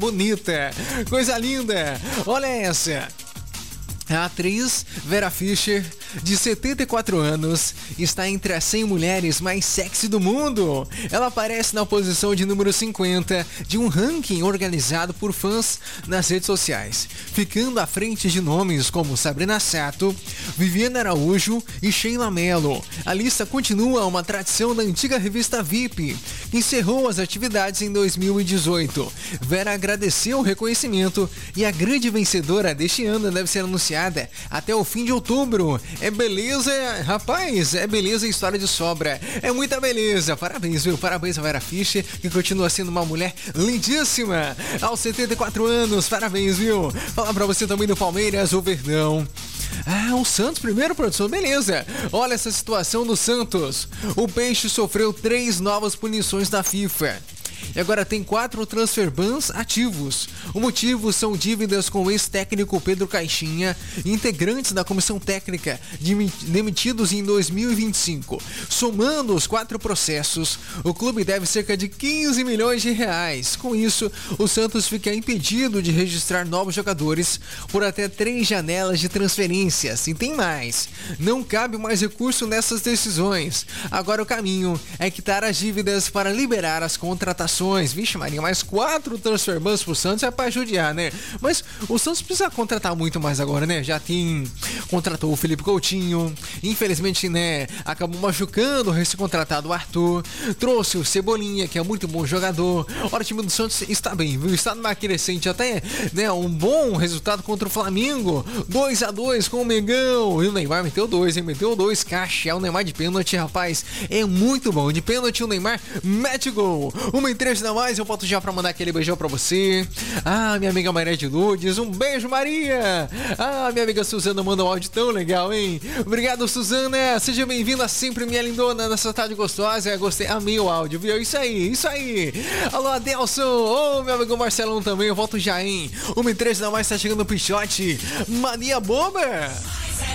bonita, coisa linda. Olha essa. A atriz Vera Fischer, de 74 anos, está entre as 100 mulheres mais sexy do mundo. Ela aparece na posição de número 50 de um ranking organizado por fãs nas redes sociais, ficando à frente de nomes como Sabrina Sato, Viviane Araújo e Sheila Mello. A lista continua uma tradição da antiga revista VIP, que encerrou as atividades em 2018. Vera agradeceu o reconhecimento e a grande vencedora deste ano deve ser anunciada até o fim de outubro. É beleza, rapaz, é beleza e história de sobra. É muita beleza. Parabéns, viu? Parabéns a Vera Fischer, que continua sendo uma mulher lindíssima aos 74 anos. Parabéns, viu? Falar pra você também do Palmeiras, o Verdão. O Santos primeiro, produção, beleza. Olha essa situação do Santos. O Peixe sofreu 3 novas punições da FIFA e agora tem 4 transfer bans ativos. O motivo são dívidas com o ex-técnico Pedro Caixinha e integrantes da comissão técnica demitidos em 2025. Somando os 4 processos, o clube deve cerca de 15 milhões de reais. Com isso, o Santos fica impedido de registrar novos jogadores por até 3 janelas de transferências. E tem mais, não cabe mais recurso nessas decisões. Agora o caminho é quitar as dívidas para liberar as contratações. Vixe Maria, mais 4 transfer bans pro Santos é pra judiar, né? Mas o Santos precisa contratar muito mais agora, né? Já contratou o Felipe Coutinho, infelizmente, né, acabou machucando o recém-contratado Arthur, trouxe o Cebolinha, que é muito bom jogador. Olha, o time do Santos está bem, viu? Está numa crescente até, né, um bom resultado contra o Flamengo, 2-2 com o Mengão, e o Neymar meteu 2, hein? Meteu 2, caixa, o Neymar de pênalti, rapaz, é muito bom. De pênalti o Neymar mete gol. Uma interesse a mais, eu volto já pra mandar aquele beijão pra você. Minha amiga Maria de Lourdes, um beijo, Maria. Minha amiga Suzana manda um áudio tão legal, hein? Obrigado, Suzana, seja bem-vinda sempre, minha lindona, nessa tarde gostosa. Gostei, amei o áudio, viu? Isso aí. Alô, Adelson, meu amigo Marcelão também, eu volto já, hein? Uma interesse a mais, tá chegando o Pichote, mania boba.